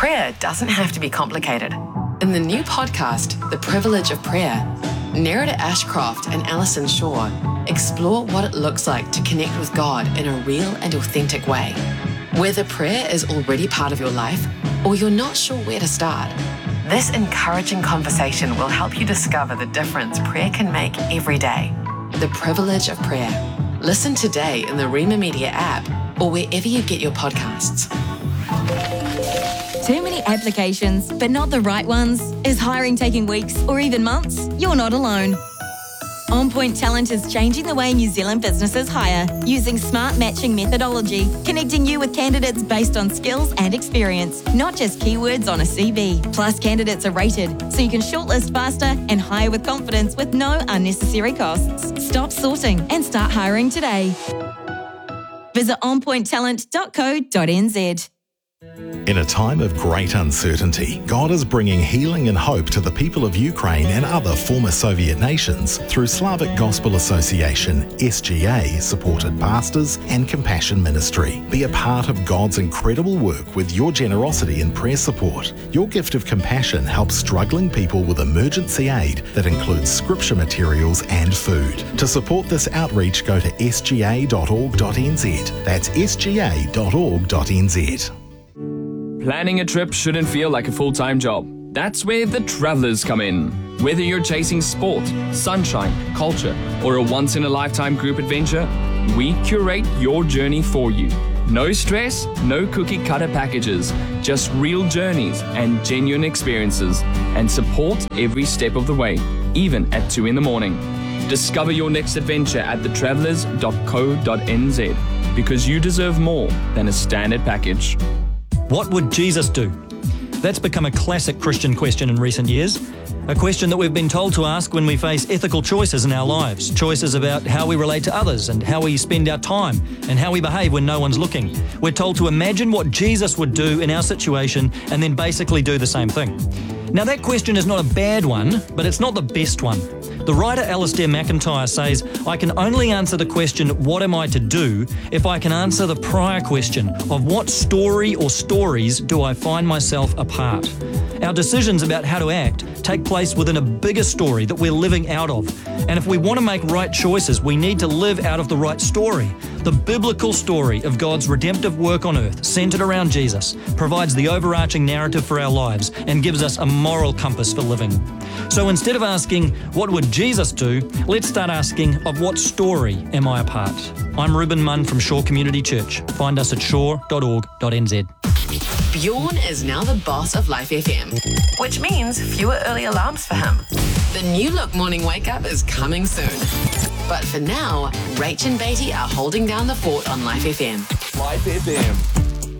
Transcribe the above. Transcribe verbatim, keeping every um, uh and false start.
prayer doesn't have to be complicated. In the new podcast, The Privilege of Prayer, Nerida Ashcroft and Alison Shaw explore what it looks like to connect with God in a real and authentic way. Whether prayer is already part of your life or you're not sure where to start, this encouraging conversation will help you discover the difference prayer can make every day. The Privilege of Prayer. Listen today in the Rima Media app or wherever you get your podcasts. Too many applications, but not the right ones? Is hiring taking weeks or even months? You're not alone. On Point Talent is changing the way New Zealand businesses hire using smart matching methodology, connecting you with candidates based on skills and experience, not just keywords on a C V. Plus, candidates are rated, so you can shortlist faster and hire with confidence with no unnecessary costs. Stop sorting and start hiring today. Visit on point talent dot co dot n z. In a time of great uncertainty, God is bringing healing and hope to the people of Ukraine and other former Soviet nations through Slavic Gospel Association, S G A-supported pastors and compassion ministry. Be a part of God's incredible work with your generosity and prayer support. Your gift of compassion helps struggling people with emergency aid that includes scripture materials and food. To support this outreach, go to s g a dot org dot n z. That's s g a dot org dot n z. Planning a trip shouldn't feel like a full-time job. That's where the Travellers come in. Whether you're chasing sport, sunshine, culture, or a once-in-a-lifetime group adventure, we curate your journey for you. No stress, no cookie-cutter packages, just real journeys and genuine experiences, and support every step of the way, even at two in the morning. Discover your next adventure at the travellers dot co dot n z, because you deserve more than a standard package. What would Jesus do? That's become a classic Christian question in recent years. A question that we've been told to ask when we face ethical choices in our lives. Choices about how we relate to others and how we spend our time and how we behave when no one's looking. We're told to imagine what Jesus would do in our situation and then basically do the same thing. Now, that question is not a bad one, but it's not the best one. The writer Alistair McIntyre says, I can only answer the question, what am I to do, if I can answer the prior question of what story or stories do I find myself a part. Our decisions about how to act take place within a bigger story that we're living out of. And if we want to make right choices, we need to live out of the right story. The biblical story of God's redemptive work on earth, centered around Jesus, provides the overarching narrative for our lives and gives us a moral compass for living. So instead of asking, what would Jesus do? Let's start asking, of what story am I a part? I'm Ruben Munn from Shore Community Church. Find us at shore dot org dot n z. Bjorn is now the boss of Life F M, which means fewer early alarms for him. The New Look morning wake-up is coming soon. But for now, Rach and Beatty are holding down the fort on Life F M. Life F M.